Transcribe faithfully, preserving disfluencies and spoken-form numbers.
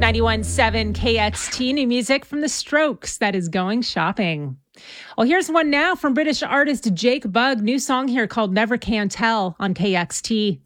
ninety-one point seven K X T, new music from The Strokes, that is Going Shopping. Well, here's one now from British artist Jake Bugg. New song here called Never Can Tell on K X T.